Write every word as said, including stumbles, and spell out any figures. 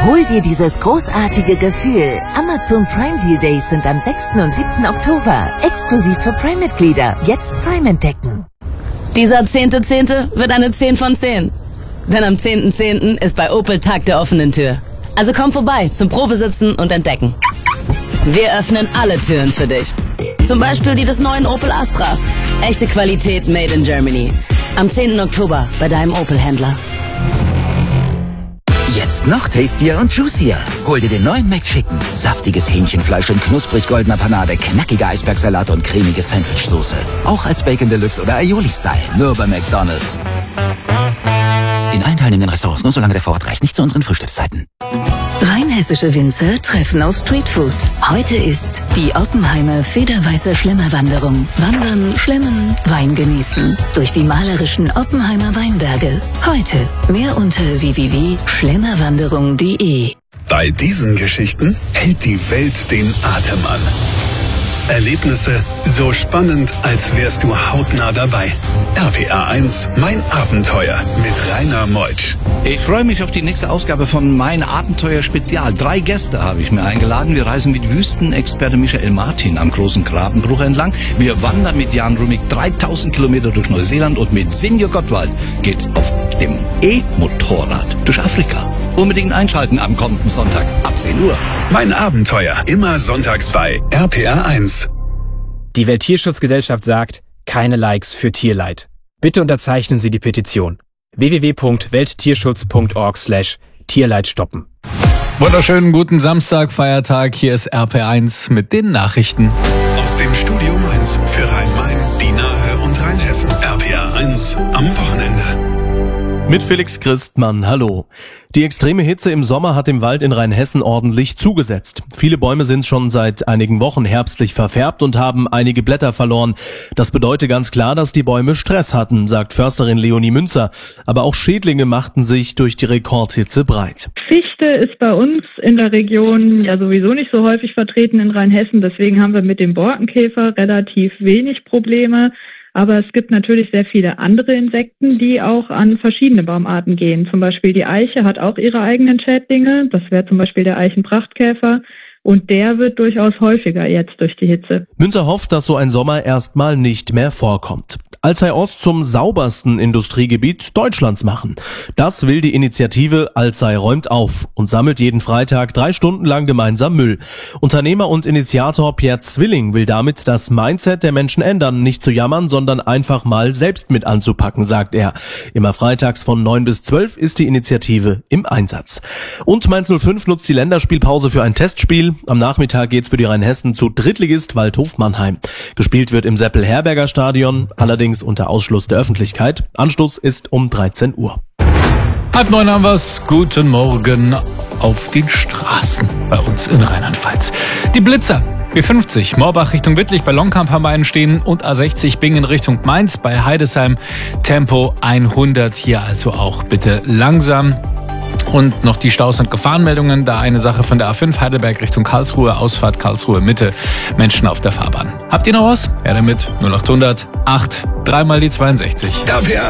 Hol dir dieses großartige Gefühl. Amazon Prime Deal Days sind am sechsten und siebten Oktober. Exklusiv für Prime-Mitglieder. Jetzt Prime entdecken. Dieser zehnte Zehnte wird eine zehn von zehn. Denn am zehnten Zehnten ist bei Opel Tag der offenen Tür. Also komm vorbei zum Probesitzen und Entdecken. Wir öffnen alle Türen für dich. Zum Beispiel die des neuen Opel Astra. Echte Qualität made in Germany. Am zehnten Oktober bei deinem Opel-Händler. Jetzt noch tastier und juicier. Hol dir den neuen McChicken. Saftiges Hähnchenfleisch in knusprig goldener Panade, knackiger Eisbergsalat und cremige Sandwichsoße. Auch als Bacon Deluxe oder Aioli-Style. Nur bei McDonald's. In allen teilnehmenden Restaurants, nur solange der Vorrat reicht. Nicht zu unseren Frühstückszeiten. Rheinhessische Winzer treffen auf Streetfood. Heute ist die Oppenheimer Federweiße Schlemmerwanderung. Wandern, schlemmen, Wein genießen. Durch die malerischen Oppenheimer Weinberge. Heute mehr unter w w w punkt schlemmerwanderung punkt de. Bei diesen Geschichten hält die Welt den Atem an. Erlebnisse so spannend, als wärst du hautnah dabei. R P R eins, Mein Abenteuer mit Rainer Meutsch. Ich freue mich auf die nächste Ausgabe von Mein Abenteuer Spezial. Drei Gäste habe ich mir eingeladen. Wir reisen mit Wüstenexperte Michael Martin am großen Grabenbruch entlang. Wir wandern mit Jan Rumig dreitausend Kilometer durch Neuseeland und mit Senior Gottwald geht's auf dem E-Motorrad durch Afrika. Unbedingt einschalten am kommenden Sonntag ab zehn Uhr. Mein Abenteuer, immer sonntags bei R P R eins. Die Welttierschutzgesellschaft sagt, keine Likes für Tierleid. Bitte unterzeichnen Sie die Petition. w w w punkt welttierschutz punkt org slash Tierleid stoppen. Wunderschönen guten Samstag, Feiertag. Hier ist R P R eins mit den Nachrichten. Aus dem Studio Mainz für Rhein-Main, die Nahe und Rheinhessen. R P R eins am Wochenende. Mit Felix Christmann, hallo. Die extreme Hitze im Sommer hat im Wald in Rheinhessen ordentlich zugesetzt. Viele Bäume sind schon seit einigen Wochen herbstlich verfärbt und haben einige Blätter verloren. Das bedeutet ganz klar, dass die Bäume Stress hatten, sagt Försterin Leonie Münzer. Aber auch Schädlinge machten sich durch die Rekordhitze breit. Fichte ist bei uns in der Region ja sowieso nicht so häufig vertreten in Rheinhessen. Deswegen haben wir mit dem Borkenkäfer relativ wenig Probleme. Aber es gibt natürlich sehr viele andere Insekten, die auch an verschiedene Baumarten gehen. Zum Beispiel die Eiche hat auch ihre eigenen Schädlinge. Das wäre zum Beispiel der Eichenprachtkäfer. Und der wird durchaus häufiger jetzt durch die Hitze. Münzer hofft, dass so ein Sommer erstmal nicht mehr vorkommt. Alzey Ost zum saubersten Industriegebiet Deutschlands machen. Das will die Initiative Alzey räumt auf und sammelt jeden Freitag drei Stunden lang gemeinsam Müll. Unternehmer und Initiator Pierre Zwilling will damit das Mindset der Menschen ändern, nicht zu jammern, sondern einfach mal selbst mit anzupacken, sagt er. Immer freitags von neun bis zwölf ist die Initiative im Einsatz. Und Mainz null fünf nutzt die Länderspielpause für ein Testspiel. Am Nachmittag geht's für die Rheinhessen zu Drittligist Waldhof Mannheim. Gespielt wird im Seppel-Herberger Stadion, allerdings unter Ausschluss der Öffentlichkeit. Anstoß ist um dreizehn Uhr. Halb neun haben wir's. Guten Morgen auf den Straßen bei uns in Rheinland-Pfalz. Die Blitzer. B fünfzig, Morbach Richtung Wittlich, bei Longkamp haben wir einen stehen und A sechzig Bingen Richtung Mainz, bei Heidesheim Tempo hundert. Hier also auch bitte langsam. Und noch die Staus- und Gefahrenmeldungen. Da eine Sache von der A fünf Heidelberg Richtung Karlsruhe, Ausfahrt Karlsruhe Mitte, Menschen auf der Fahrbahn. Habt ihr noch was? Ja, damit null acht hundert acht, dreimal die zweiundsechzig.